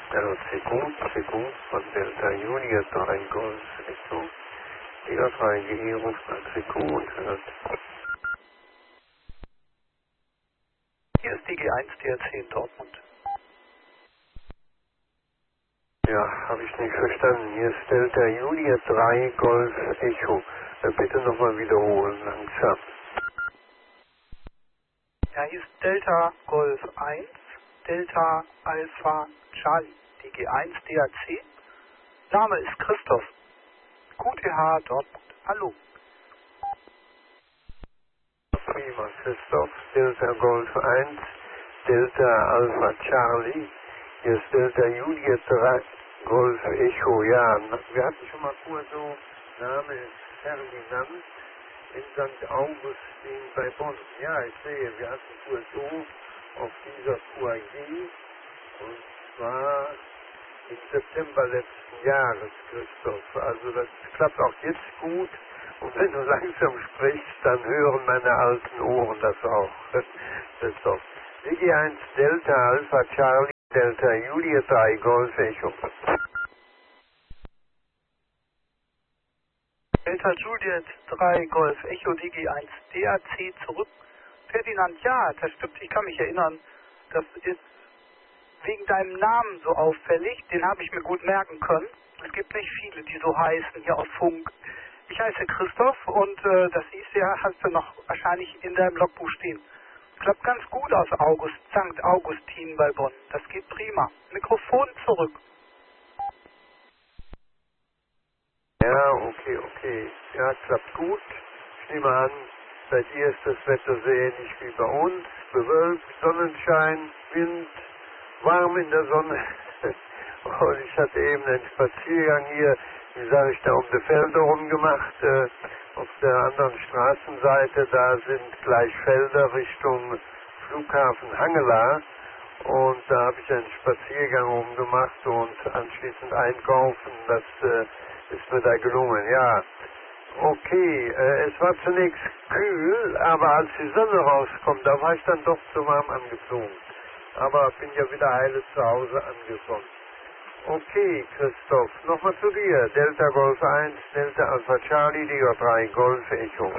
Also Sekunde von Delta Julia 3 Golf Echo. Liga 3 GE ruft nach Trikot und hört. Hier ist die G1 DRC in Dortmund. Ja, habe ich nicht verstanden. Hier ist Delta Julia 3 Golf Echo. Bitte nochmal wiederholen, langsam. Ja, hier ist Delta Golf 1, Delta Alpha Charlie, die G1 DRC. Name ist Christoph. QTH Dortmund. Hallo. Prima, Christoph. Delta Golf 1, Delta Alpha Charlie. Hier ist Delta Julia 3 Golf Echo. Ja, wir hatten schon mal vorher so, Name ist Ferdinand in St. Augustin bei Bonn. Ja, ich sehe, wir hatten vorher so auf dieser QAG und zwar im September letzten Jahres, Christoph. Also das klappt auch jetzt gut. Und wenn du langsam sprichst, dann hören meine alten Ohren das auch. Christoph. WG1 Delta Alpha Charlie Delta Julia 3 Golf Echo. Delta Juliet 3 Golf Echo DG1 DAC zurück. Ferdinand, ja, das stimmt, ich kann mich erinnern. Das ist wegen deinem Namen so auffällig, den habe ich mir gut merken können. Es gibt nicht viele, die so heißen hier auf Funk. Ich heiße Christoph und das siehst du ja, hast du noch wahrscheinlich in deinem Logbuch stehen. Klappt ganz gut aus St. Augustin bei Bonn. Das geht prima. Mikrofon zurück. Ja, okay. Ja, klappt gut. Ich nehme an, bei dir ist das Wetter sehr ähnlich wie bei uns. Bewölkt, Sonnenschein, Wind, warm in der Sonne. Und ich hatte eben einen Spaziergang hier, wie sage ich da, um die Felder rumgemacht. Auf der anderen Straßenseite, da sind gleich Felder Richtung Flughafen Hangela. Und da habe ich einen Spaziergang rumgemacht und anschließend einkaufen. Das ist mir da gelungen, ja. Okay, es war zunächst kühl, aber als die Sonne rauskommt, da war ich dann doch zu warm angezogen. Aber bin ja wieder heile zu Hause angekommen. Okay, Christoph, nochmal zu dir. Delta Golf 1, Delta Alpha Charlie, Liga 3, Golf Echo.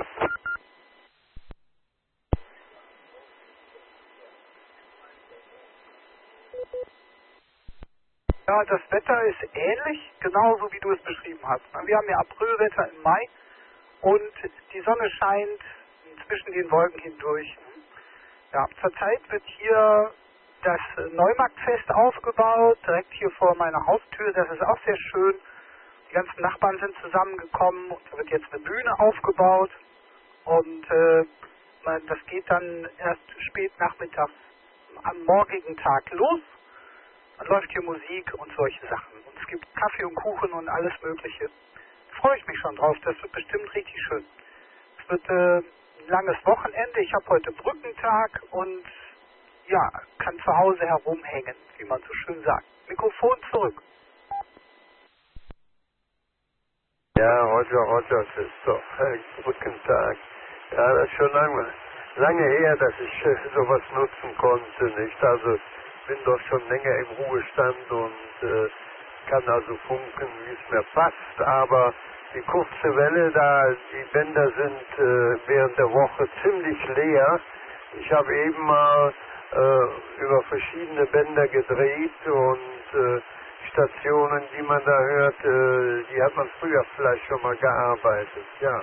Ja, das Wetter ist ähnlich, genauso wie du es beschrieben hast. Wir haben ja Aprilwetter im Mai und die Sonne scheint zwischen den Wolken hindurch. Ja, zurzeit wird hier das Neumarktfest aufgebaut, direkt hier vor meiner Haustür. Das ist auch sehr schön. Die ganzen Nachbarn sind zusammengekommen und da wird jetzt eine Bühne aufgebaut. Und das geht dann erst spät nachmittags am morgigen Tag los. Dann läuft hier Musik und solche Sachen. Und es gibt Kaffee und Kuchen und alles Mögliche. Da freue ich mich schon drauf. Das wird bestimmt richtig schön. Es wird ein langes Wochenende. Ich habe heute Brückentag und ja, kann zu Hause herumhängen, wie man so schön sagt. Mikrofon zurück. Ja, Roger, das ist doch Brückentag. Ja, das ist schon lange her, dass ich sowas nutzen konnte, nicht? Also bin doch schon länger im Ruhestand und kann also funken, wie es mir passt, aber die kurze Welle da, die Bänder sind während der Woche ziemlich leer. Ich habe eben mal über verschiedene Bänder gedreht und Stationen, die man da hört, die hat man früher vielleicht schon mal gearbeitet, ja.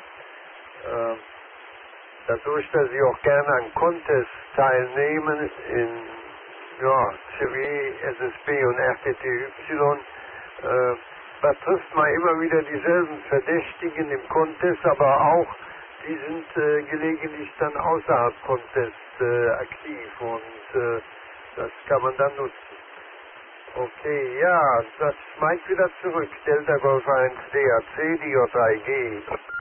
Dadurch, dass ich auch gerne an Contests teilnehme, in CW, SSB und RTTY, da trifft man immer wieder dieselben Verdächtigen im Contest, aber auch die sind gelegentlich dann außerhalb Contest aktiv und das kann man dann nutzen. Okay, ja, das Mike wieder zurück. Delta Golf 1 DAC, DJ3G.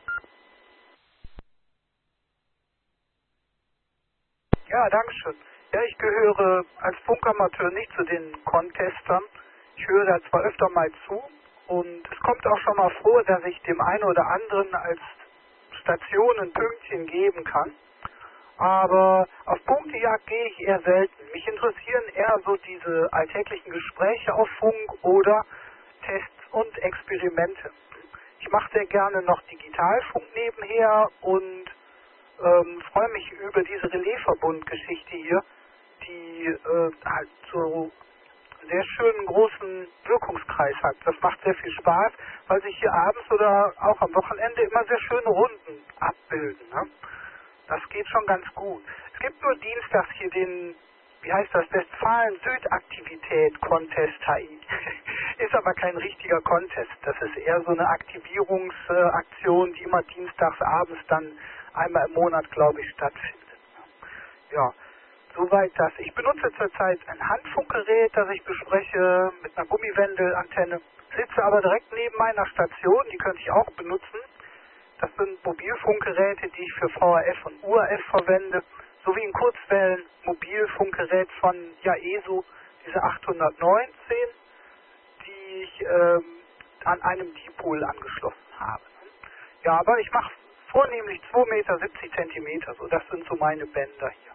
Ja, danke schön. Ja, ich gehöre als Funkamateur nicht zu den Contestern. Ich höre da zwar öfter mal zu und es kommt auch schon mal vor, dass ich dem einen oder anderen als Station ein Pünktchen geben kann. Aber auf Punktejagd gehe ich eher selten. Mich interessieren eher so diese alltäglichen Gespräche auf Funk oder Tests und Experimente. Ich mache sehr gerne noch Digitalfunk nebenher und freue mich über diese Relaisverbund-Geschichte hier, die halt so sehr schönen großen Wirkungskreis hat. Das macht sehr viel Spaß, weil sich hier abends oder auch am Wochenende immer sehr schöne Runden abbilden. Ne? Das geht schon ganz gut. Es gibt nur dienstags hier den, wie heißt das, Westfalen-Süd-Aktivität-Contest HI. Ist aber kein richtiger Contest. Das ist eher so eine Aktivierungsaktion, die immer dienstags abends dann einmal im Monat, glaube ich, stattfindet. Ja, soweit das. Ich benutze zurzeit ein Handfunkgerät, das ich bespreche mit einer Gummiwendelantenne, sitze aber direkt neben meiner Station, die könnte ich auch benutzen. Das sind Mobilfunkgeräte, die ich für VHF und UHF verwende, sowie ein Kurzwellen-Mobilfunkgerät von ESO, diese 819, die ich an einem Dipol angeschlossen habe. Ja, aber ich mache vornehmlich 2,70 Meter, so das sind so meine Bänder hier.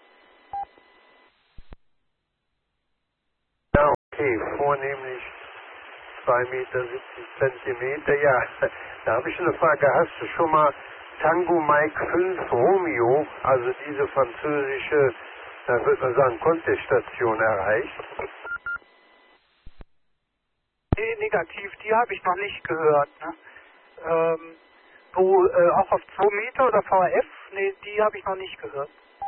Ja, okay, vornehmlich 2,70 Meter. Ja, da habe ich eine Frage. Hast du schon mal Tango Mike 5 Romeo, also diese französische, da würde man sagen, Contestation erreicht? Nee, negativ, die habe ich noch nicht gehört. Ne? Auch auf 2 Meter oder VHF, nee, die habe ich noch nicht gehört.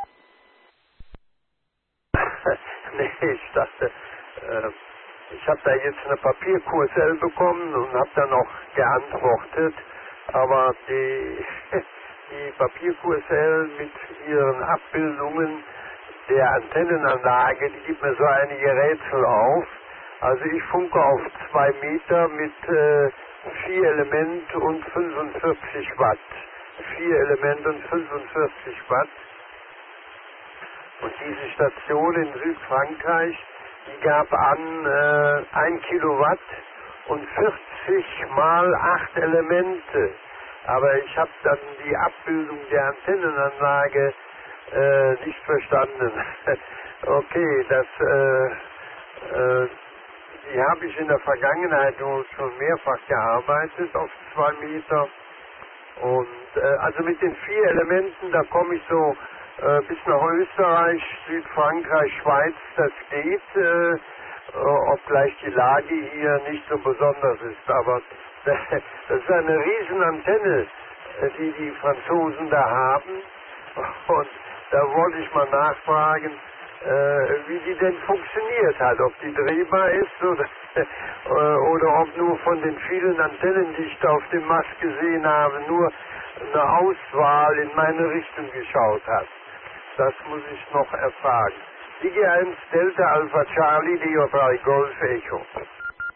Nee, ich dachte, ich habe da jetzt eine Papierkursel bekommen und habe dann auch geantwortet, aber die Papierkursel mit ihren Abbildungen der Antennenanlage, die gibt mir so einige Rätsel auf. Also ich funke auf 2 Meter mit 4 Element und 45 Watt. 4 Element und 45 Watt. Und diese Station in Südfrankreich, die gab an 1 Kilowatt und 40 mal 8 Elemente. Aber ich habe dann die Abbildung der Antennenanlage nicht verstanden. Okay, die habe ich in der Vergangenheit schon mehrfach gearbeitet auf 2 Meter. Und also mit den 4 Elementen, da komme ich so bis nach Österreich, Südfrankreich, Schweiz, das geht, obgleich die Lage hier nicht so besonders ist. Aber das ist eine Riesenantenne, die die Franzosen da haben. Und da wollte ich mal nachfragen, wie die denn funktioniert hat, ob die drehbar ist oder ob nur von den vielen Antennen, die ich da auf dem Mast gesehen habe, nur eine Auswahl in meine Richtung geschaut hat. Das muss ich noch erfragen. IG1 Delta Alpha Charlie, Leo 3 Golf Echo.